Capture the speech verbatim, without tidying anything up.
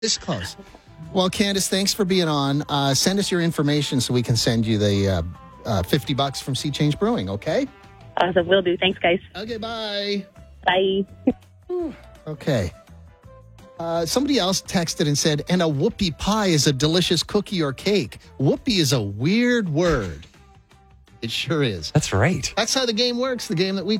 This close. Well, Candace, thanks for being on. Uh, send us your information so we can send you the uh, uh, fifty bucks from Sea Change Brewing, okay? Awesome. Will do. Thanks, guys. Okay, bye. Bye. Okay. Uh, somebody else texted and said, and a whoopie pie is a delicious cookie or cake. Whoopie is a weird word. It sure is. That's right. That's how the game works, the game that we